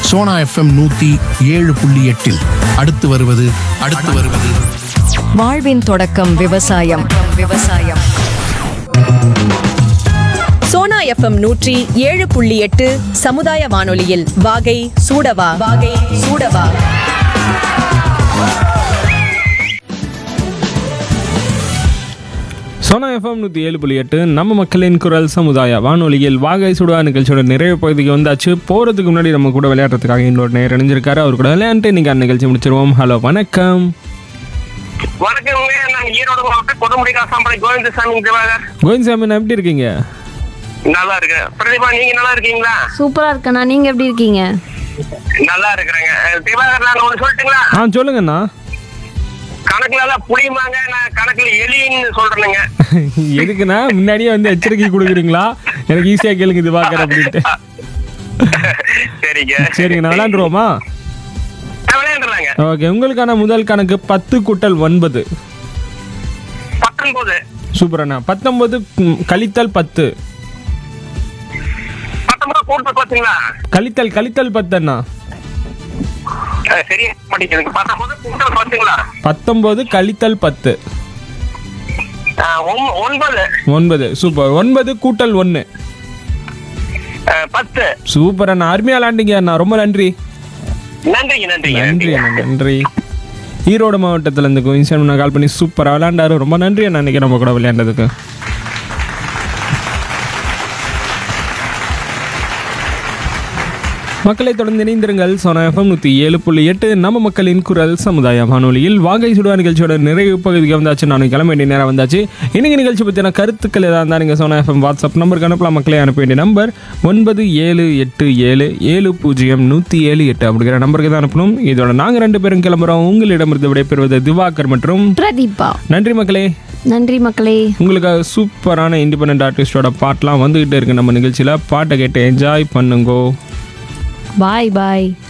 Sona FM 107.8 அடுத்து வருவது வாழ்வின் தொடக்கம் விவசாயம். சோனா எஃப்எம் 107.8 சமுதாய வானொலியில் வாகை சூடவா. சோனா எஃப்எம் 107.8 நம்ம மக்களின் குரல் சமுதாய வானொலியில் வாகை சுடா நிகழ்ச்சியோட நிறைய பகுதிக்கு வந்தாச்சு. போகிறதுக்கு முன்னாடி நம்ம கூட விளையாடுறதுக்காக இன்னொரு நேரம் இணைஞ்சிருக்காரு. அவர் கூட விளையாண்டு இன்னைக்கு நிகழ்ச்சி முடிச்சிருவோம். ஹலோ, வணக்கம். வணக்கங்க, நான் ஈரோடு மாவட்டம் கொடுமுடி காசாம்பளை கோவிந்தசாமி திவாகர். கோவிந்தசாமி, எப்படி இருக்கீங்க? நல்லா இருக்கேன். பிரதிபா, நீங்க நல்லா இருக்கீங்களா? சூப்பரா இருக்கண்ணா, நீங்க எப்படி இருக்கீங்க? நல்லா இருக்கிறேங்க. திவாகர், நான் ஒண்ணு சொல்லட்டுங்களா? சொல்லுங்கண்ணா. கணக்குல எல்லாம் புளியுமாங்க, நான் கணக்குல எலின்னு சொல்றேனுங்க. எதுக்குண்ணா முன்னாடியே வந்து எச்சரிக்கை கொடுக்குறீங்களா? எனக்கு ஈஸியா கேளுங்க இது பாக்குற அப்படின்ட்டு. சரிங்க, நான் விளையாண்டுருவோமா? விளையாண்டுலாங்க. ஓகே, உங்களுக்கான முதல் கணக்கு 10 கூட்டல் 9. 19. சூப்பர் அண்ணா. 19 கழித்தல் 10. 19 கூட்டல் 10ங்களா? கழித்தல் 10 அண்ணா. சரியா படிக்கிறேன். 19 கூட்டல் 10ங்களா? 19 கழித்தல் 10. 9. சூப்பர். 9 கூட்டல் 1. 10. சூப்பர் அண்ணா, அருமையா விளையாண்டீங்க அண்ணா, ரொம்ப நன்றி. நன்றி. ஈரோடு மாவட்டத்துல இருந்து கோவிந்தசாமி கால் பண்ணி சூப்பரா விளையாண்டாரு. ரொம்ப நன்றி அண்ணா, இன்னைக்கு நம்ம கூட விளையாண்டதுக்கு. மக்களை தொடர்ந்து இணைந்திருங்கள். சோனா எஃப்எம் 107.8 நம்ம மக்களின் குரல் சமுதாய வானொலியில் வாகை சுடுவா நிகழ்ச்சியோட நிறைவு பகுதிக்கு வந்தாச்சு. நான் கிளம்ப வேண்டிய நேரம் வந்தாச்சு. இன்னைக்கு நிகழ்ச்சி பற்றின கருத்துக்கள் ஏதாவது இருந்தால் நீங்கள் சோனா எஃப்எம் வாட்ஸ்அப் நம்பருக்கு அனுப்பலாம். மக்களை அனுப்ப வேண்டிய நம்பர் 9787700178 அப்படிங்கிற நம்பருக்கு தான் அனுப்பணும். இதோட நாங்கள் 2 பேரும் கிளம்புறோம். உங்களிடமிருந்து விடைபெறுவது திவாகர் மற்றும் பிரதீபா. நன்றி மக்களே. உங்களுக்காக சூப்பரான இண்டிபெண்டன்ட் ஆர்டிஸ்டோட பாட்டெலாம் வந்துகிட்டே இருக்கு நம்ம நிகழ்ச்சியில். பாட்டை கேட்டு என்ஜாய் பண்ணுங்கோ. பாய்.